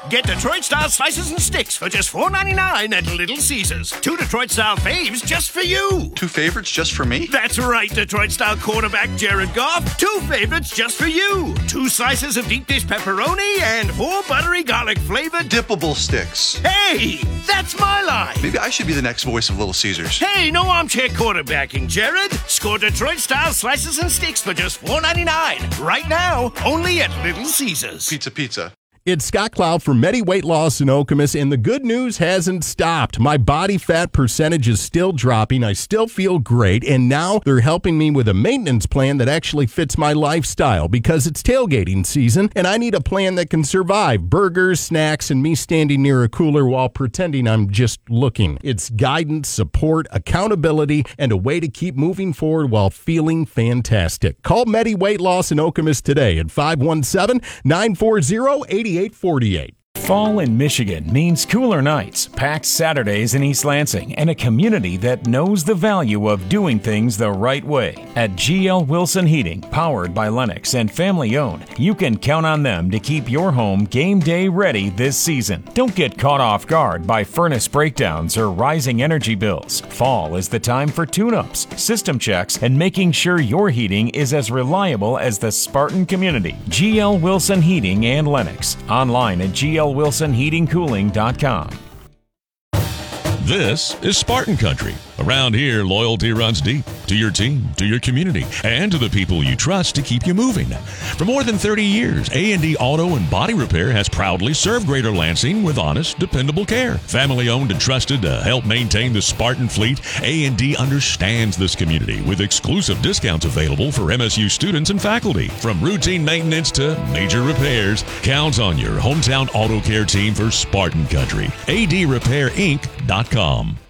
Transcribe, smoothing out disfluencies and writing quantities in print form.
Get Detroit-style slices and sticks for just $4.99 at Little Caesars. 2 Detroit-style faves just for you. 2 favorites just for me? That's right, Detroit-style quarterback Jared Goff. 2 favorites just for you. 2 slices of deep dish pepperoni and 4 buttery garlic-flavored dippable sticks. Hey, that's my line. Maybe I should be the next voice of Little Caesars. Hey, no armchair quarterbacking, Jared. Score Detroit-style slices and sticks for just $4.99. Right now, only at Little Caesars. Pizza. It's Scott Cloud from Medi Weight Loss in Okemos, and the good news hasn't stopped. My body fat percentage is still dropping. I still feel great, and now they're helping me with a maintenance plan that actually fits my lifestyle because it's tailgating season, and I need a plan that can survive burgers, snacks, and me standing near a cooler while pretending I'm just looking. It's guidance, support, accountability, and a way to keep moving forward while feeling fantastic. Call Medi Weight Loss in Okemos today at 517-940-8848. Fall in Michigan means cooler nights, packed Saturdays in East Lansing, and a community that knows the value of doing things the right way. At GL Wilson Heating, powered by Lennox and family owned, you can count on them to keep your home game day ready this season. Don't get caught off guard by furnace breakdowns or rising energy bills. Fall is the time for tune-ups, system checks, and making sure your heating is as reliable as the Spartan community. GL Wilson Heating and Lennox. Online at glwilsonheatingcooling.com. This is Spartan Country. Around here, loyalty runs deep to your team, to your community, and to the people you trust to keep you moving. For more than 30 years, A&D Auto and Body Repair has proudly served Greater Lansing with honest, dependable care. Family owned and trusted to help maintain the Spartan fleet, A&D understands this community with exclusive discounts available for MSU students and faculty. From routine maintenance to major repairs, count on your hometown auto care team for Spartan Country. ADRepairInc.com.